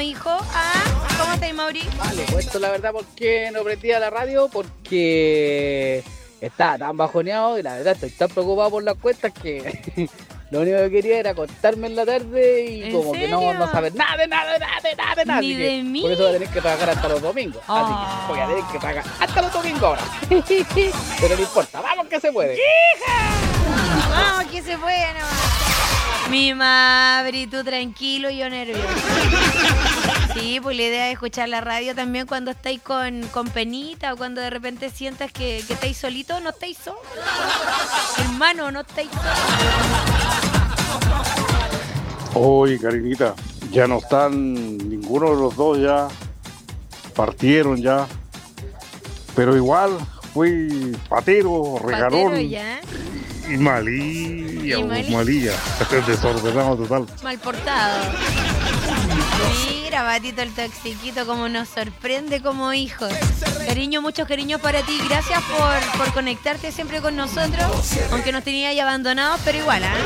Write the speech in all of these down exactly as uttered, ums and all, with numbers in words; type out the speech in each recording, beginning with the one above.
hijo. Ah, ¿cómo estáis, Mauri? Vale, cuento la verdad por qué no prendía la radio, porque estaba tan bajoneado y la verdad estoy tan preocupado por las cuentas que lo único que quería era acostarme en la tarde y ¿En como que no, serio? no saber nada de nada, de nada, de nada, de nada. Ni Así que de mí. por eso voy a tener que trabajar hasta los domingos. Así Oh. que voy a tener que trabajar hasta los domingos ahora. Pero no importa, vamos que se puede. Vamos, que se puede nomás. Mi Mabri, tú tranquilo, yo nervioso. Sí, pues la idea es escuchar la radio también cuando estáis con, con penita o cuando de repente sientas que, que estáis solito, no estáis solos. Hermano, no estáis solos. Oye, Karinita, ya no están ninguno de los dos, ya partieron ya. Pero igual fui patero, regalón Patero ya, y malilla, Y o malilla. malilla, desordenado total. mal portado. Mira, Batito el toxiquito, como nos sorprende como hijos. Cariño, muchos cariños para ti. Gracias por, por conectarte siempre con nosotros, aunque nos tenías ya abandonados, pero igual, ¿ah?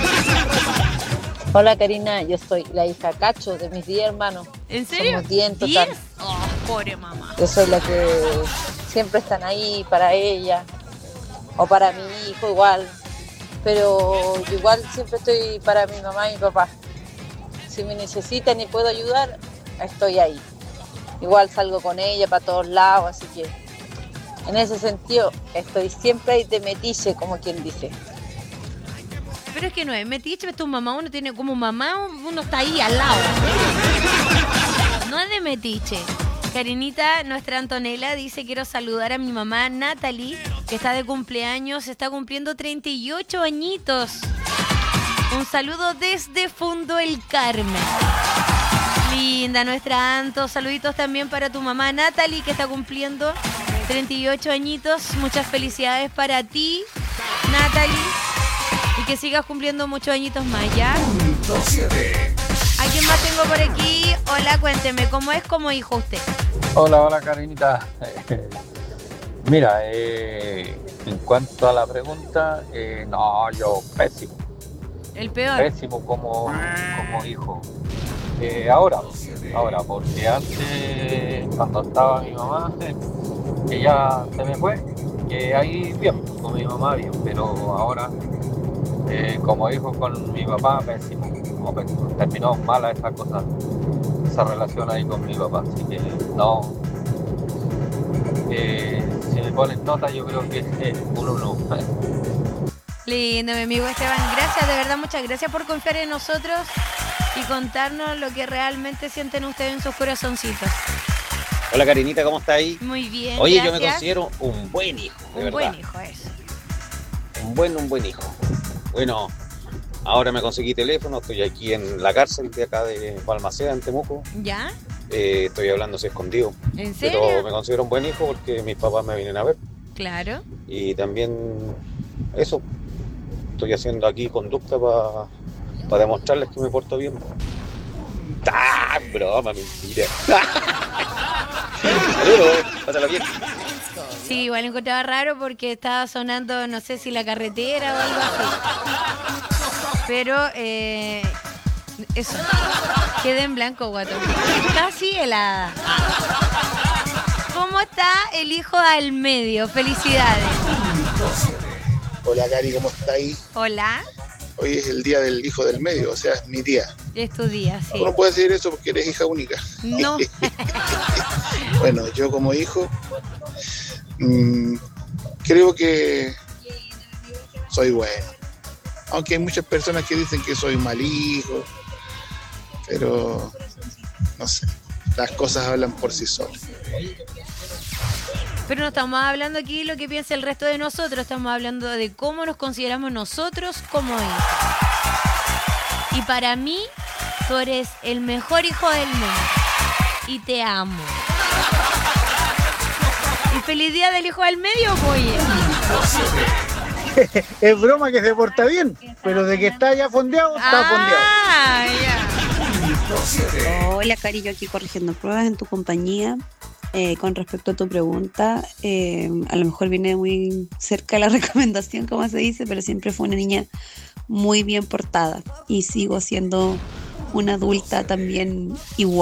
Hola Karina, yo soy la hija Cacho de mis diez hermanos. ¿En serio? Somos diez en total. ¿Diez? Oh, pobre mamá. Yo soy la que siempre están ahí para ella o para mi hijo igual. Pero yo igual siempre estoy para mi mamá y mi papá. Si me necesitan y puedo ayudar, estoy ahí. Igual salgo con ella para todos lados, así que en ese sentido estoy siempre ahí de metiche, como quien dice. Pero es que no es metiche, tu mamá, uno tiene como mamá, uno está ahí al lado. No es de metiche. Karinita, nuestra Antonella, dice: quiero saludar a mi mamá Natalie, que está de cumpleaños, está cumpliendo treinta y ocho añitos. Un saludo desde Fundo El Carmen. Linda nuestra Anto, saluditos también para tu mamá Natalie, que está cumpliendo treinta y ocho añitos. Muchas felicidades para ti, Natalie. Y que sigas cumpliendo muchos añitos más, ¿ya? ¿A quién más tengo por aquí? Hola, cuénteme, ¿cómo es como hijo usted? Hola, hola Karinita. Mira, eh, en cuanto a la pregunta, eh, no, yo pésimo, El peor. pésimo como, como hijo. Eh, ahora, ahora, porque antes, cuando estaba mi mamá, que ya se me fue, que ahí bien, con mi mamá bien, pero ahora, eh, como hijo con mi papá, pésimo, como pésimo. Terminó mala esa cosa, esa relación ahí con mi papá, así que no. Eh, si me ponen nota, yo creo que es un uno. Lindo, mi amigo Esteban. Gracias, de verdad, muchas gracias por confiar en nosotros y contarnos lo que realmente sienten ustedes en sus corazoncitos. Hola Karinita, ¿cómo está ahí? Muy bien, Oye, gracias. yo me considero un buen hijo, de Un verdad. buen hijo es. Un buen, un buen hijo. Bueno, ahora me conseguí teléfono, estoy aquí en la cárcel de acá de Balmaceda, en Temuco. ¿Ya? Eh, estoy hablando así escondido. ¿En serio? Pero me considero un buen hijo porque mis papás me vienen a ver. Claro. Y también eso, estoy haciendo aquí conducta para demostrarles que me porto bien. ¡Ah! Broma, mentira. Saludos, pásalo bien. Sí, igual encontraba raro porque estaba sonando, no sé si la carretera o algo así. Pero, eh, eso. Quedé en blanco, guato. Casi helada. ¿Cómo está el hijo al medio? Felicidades. Hola Cari, ¿cómo está ahí? Hola. Hoy es el día del hijo del medio, o sea, es mi tía. Es tu día, sí. Tú no puedes decir eso porque eres hija única. No. Bueno, yo como hijo, mmm, creo que soy bueno. Aunque hay muchas personas que dicen que soy mal hijo, pero no sé, las cosas hablan por sí solas. Pero no estamos hablando aquí de lo que piensa el resto de nosotros, estamos hablando de cómo nos consideramos nosotros como hijos. Y para mí, tú eres el mejor hijo del mundo. Y te amo. Y feliz día del hijo del medio, oye. Es broma que se porta bien, pero de que está ya fondeado, está ah, fondeado. Ya. Hola, Cari, yo aquí corrigiendo pruebas en tu compañía. Eh, con respecto a tu pregunta, eh, a lo mejor viene muy cerca de la recomendación, como se dice, pero siempre fue una niña muy bien portada y sigo siendo una adulta también igual.